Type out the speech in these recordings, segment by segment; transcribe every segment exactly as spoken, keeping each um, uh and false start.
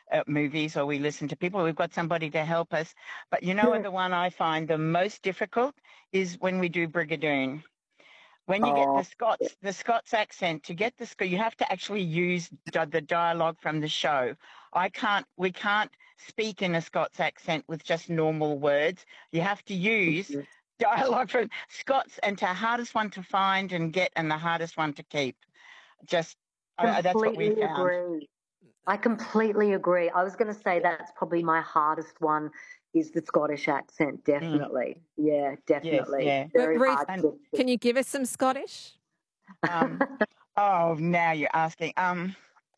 uh, movies or we listen to people. We've got somebody to help us. But you know Yeah. what, the one I find the most difficult is when we do Brigadoon. When you get Oh, the Scots, the Scots accent, to get the Sc- you have to actually use di- the dialogue from the show. I can't, we can't speak in a Scots accent with just normal words. You have to use mhm. dialogue from Scots, and the hardest one to find and get, and the hardest one to keep. Just I, that's what we Completely found. agree. I completely agree. I was going to say that's probably my hardest one is the Scottish accent. Mm, Definitely. Yeah, yes, definitely. yeah, But Very Ruth, hard and to can you give us some Scottish? um, oh, now you're asking. Um,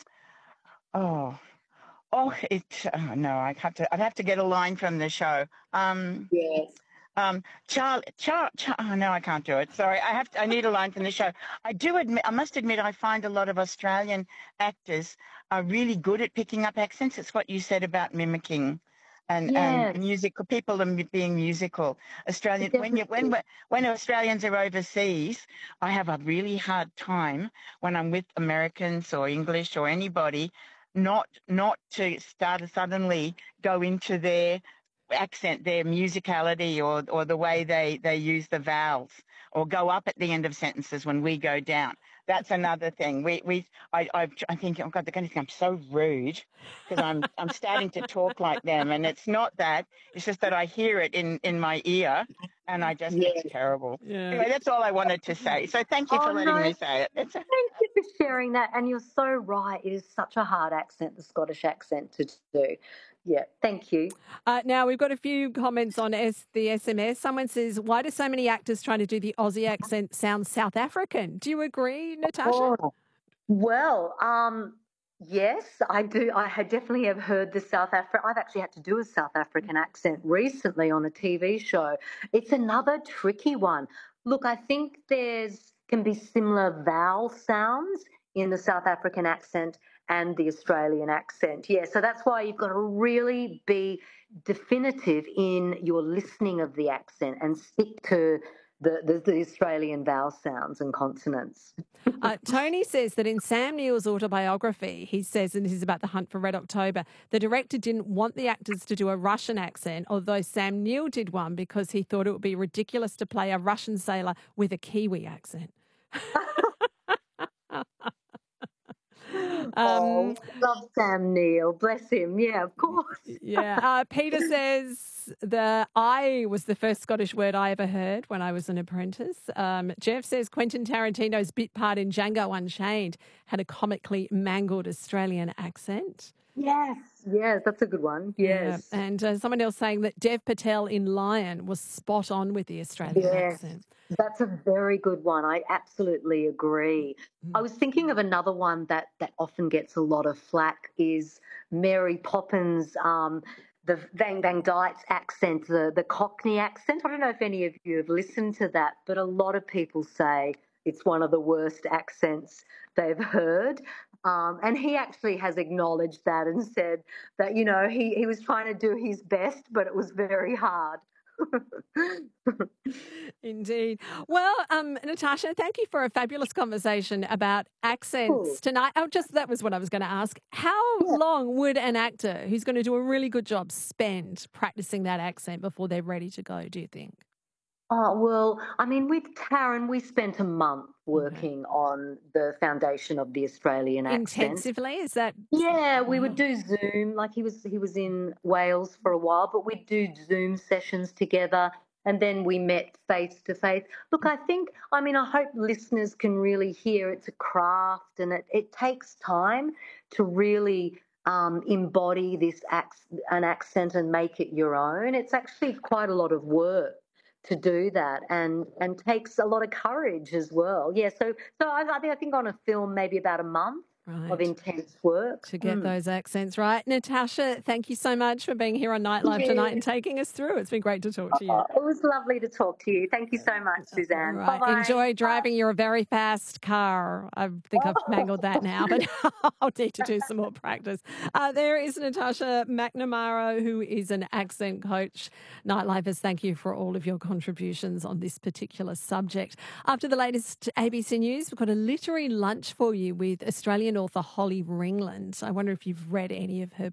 oh, oh, it. Oh, no, I have to. I'd have to get a line from the show. Um, Yes. Um, Charlie, Char, Char, oh no, I can't do it. Sorry, I have to, I need a line from the show. I do admit, I must admit, I find a lot of Australian actors are really good at picking up accents. It's what you said about mimicking, and and Yes, musical people and being musical. Australian when you when definitely. we- when Australians are overseas, I have a really hard time when I'm with Americans or English or anybody, not not to start suddenly go into their accent, their musicality, or or the way they they use the vowels, or go up at the end of sentences when we go down. That's another thing. We we I I, I think, oh God, they're going to think I'm so rude because I'm I'm starting to talk like them, and it's not that. It's just that I hear it in in my ear, and I just it's Yes. terrible. Yeah. Anyway, that's all I wanted to say. So thank you Oh for letting no, me say it. It's thank you for sharing that. And you're so right. It is such a hard accent, the Scottish accent to do. Yeah, thank you. Uh, now, we've got a few comments on S- the S M S. Someone says, why do so many actors trying to do the Aussie accent sound South African? Do you agree, Natasha? Oh, well, um, yes, I do. I had definitely have heard the South African. I've actually had to do a South African accent recently on a T V show. It's another tricky one. Look, I think there's can be similar vowel sounds in the South African accent and the Australian accent. Yeah, so that's why you've got to really be definitive in your listening of the accent and stick to the, the, the Australian vowel sounds and consonants. Uh, Tony says that in Sam Neill's autobiography, he says, and this is about the hunt for Red October, the director didn't want the actors to do a Russian accent, although Sam Neill did one because he thought it would be ridiculous to play a Russian sailor with a Kiwi accent. Oh, um, love Sam Neill. Bless him. Yeah, of course. yeah. Uh, Peter says the I was the first Scottish word I ever heard when I was an apprentice. Um, Jeff says Quentin Tarantino's bit part in Django Unchained had a comically mangled Australian accent. Yes. Yes, that's a good one. Yeah. Yes. And uh, someone else saying that Dev Patel in Lion was spot on with the Australian Yes. accent. That's a very good one. I absolutely agree. I Mm. was thinking of another one that that often gets a lot of flack is Mary Poppins, um, the Van Van Dyke's accent, the, the Cockney accent. I don't know if any of you have listened to that, but a lot of people say it's one of the worst accents they've heard. Um, and he actually has acknowledged that and said that, you know, he, he was trying to do his best, but it was very hard. Indeed. Well, um, Natasha, thank you for a fabulous conversation about Cool. accents tonight. Oh, just that was what I was going to ask. How Yeah. long would an actor who's going to do a really good job spend practicing that accent before they're ready to go, do you think? Oh, well, I mean, with Taryn, we spent a month Okay. working on the foundation of the Australian accent. Intensively? Is that Yeah, we would wow? do Zoom. Like he was, he was in Wales for a while, but we'd do Zoom sessions together, and then we met face to face. Look, I think, I mean, I hope listeners can really hear it's a craft, and it, it takes time to really um, embody this ac- an accent and make it your own. It's actually quite a lot of work to do that, and and takes a lot of courage as well. Yeah, so so I, I think I think on a film maybe about a month of Right. intense work. To get Mm. those accents right. Natasha, thank you so much for being here on Nightlife tonight and Yeah. taking us through. It's been great to talk to you. Oh, it was lovely to talk to you. Thank you so much, All Suzanne. Bye right. bye. Enjoy driving your very fast car. I think I've mangled that now, but I'll need to do some more practice. Uh, there is Natasha McNamara, who is an accent coach. Nightlifers, thank you for all of your contributions on this particular subject. After the latest A B C News, we've got a literary lunch for you with Australian author Holly Ringland. I wonder if you've read any of her